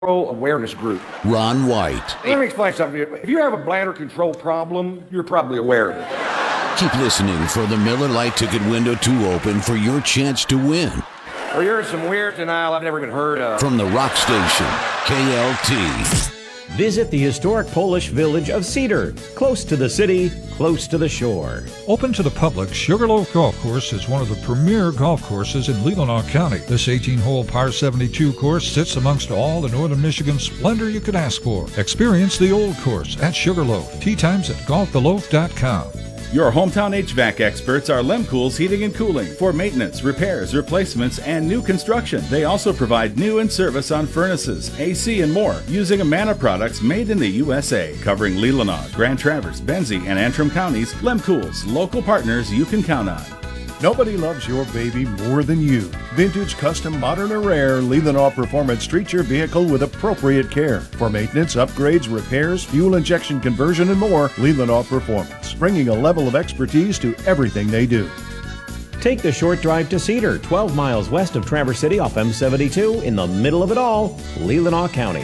Awareness Group. Ron White. Let me explain something to you. If you have a bladder control problem, you're probably aware of it. Keep listening for the Miller Lite ticket window to open for your chance to win. Or you're some weird denial I've never even heard of. From the rock station, KLT. Visit the historic Polish village of Cedar, close to the city, close to the shore. Open to the public, Sugarloaf Golf Course is one of the premier golf courses in Leelanau County. This 18-hole par 72 course sits amongst all the northern Michigan splendor you could ask for. Experience the old course at Sugarloaf. Tee times at golftheloaf.com. Your hometown HVAC experts are Lemkool's Heating and Cooling for maintenance, repairs, replacements, and new construction. They also provide new and service on furnaces, AC, and more using Amana products made in the USA. Covering Leelanau, Grand Traverse, Benzie, and Antrim counties, Lemkool's, local partners you can count on. Nobody loves your baby more than you. Vintage, custom, modern, or rare, Leelanau Performance treats your vehicle with appropriate care. For maintenance, upgrades, repairs, fuel injection conversion, and more, Leelanau Performance, bringing a level of expertise to everything they do. Take the short drive to Cedar, 12 miles west of Traverse City off M72, in the middle of it all, Leelanau County.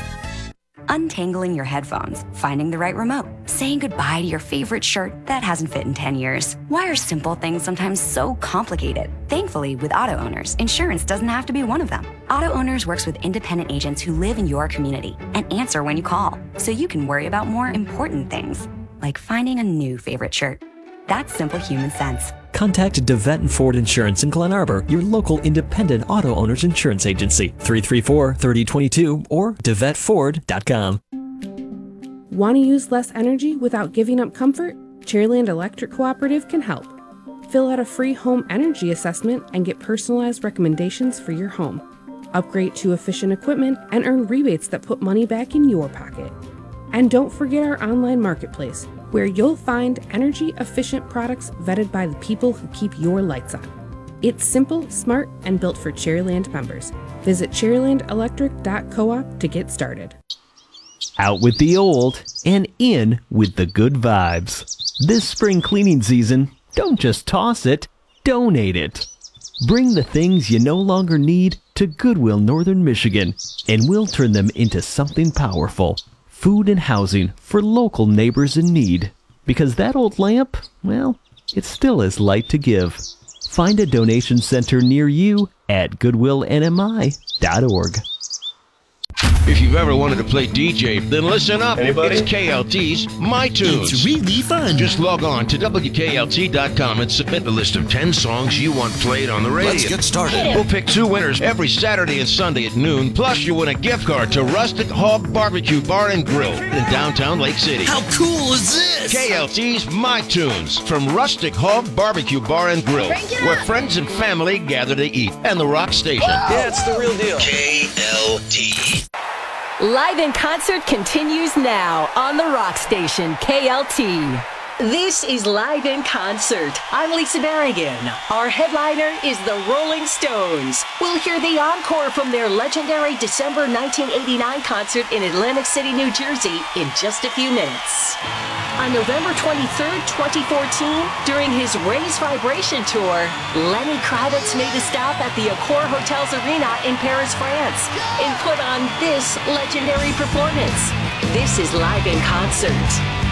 Untangling your headphones, finding the right remote, saying goodbye to your favorite shirt that hasn't fit in 10 years. Why are simple things sometimes so complicated? Thankfully, with Auto Owners, insurance doesn't have to be one of them. Auto Owners works with independent agents who live in your community and answer when you call, so you can worry about more important things, like finding a new favorite shirt. That's simple human sense. Contact DeVette and Ford Insurance in Glen Arbor, your local independent auto owners insurance agency, 334-3022 or DeVetteFord.com. Want to use less energy without giving up comfort? Cherryland Electric Cooperative can help. Fill out a free home energy assessment and get personalized recommendations for your home. Upgrade to efficient equipment and earn rebates that put money back in your pocket. And don't forget our online marketplace, where you'll find energy-efficient products vetted by the people who keep your lights on. It's simple, smart, and built for Cherryland members. Visit cherrylandelectric.coop to get started. Out with the old and in with the good vibes. This spring cleaning season, don't just toss it, donate it. Bring the things you no longer need to Goodwill Northern Michigan, and we'll turn them into something powerful. Food and housing for local neighbors in need. Because that old lamp, well, it still has light to give. Find a donation center near you at goodwillnmi.org. If you've ever wanted to play DJ, then listen up. Anybody? It's KLT's My Tunes. It's really fun. Just log on to WKLT.com and submit a list of 10 songs you want played on the radio. Let's get started. We'll pick 2 winners every Saturday and Sunday at noon. Plus, you win a gift card to Rustic Hog Barbecue Bar and Grill in downtown Lake City. How cool is this? KLT's My Tunes from Rustic Hog Barbecue Bar and Grill, where friends and family gather to eat. And the Rock Station. Yeah, it's the real deal. KLT. Live in Concert continues now on the Rock Station, KLT. This is Live in Concert. I'm Lisa Berrigan. Our headliner is the Rolling Stones. We'll hear the encore from their legendary December 1989 concert in Atlantic City, New Jersey in just a few minutes. On November 23rd, 2014, during his Raise Vibration tour, Lenny Kravitz made a stop at the Accor Hotels Arena in Paris, France, and put on this legendary performance. This is Live in Concert.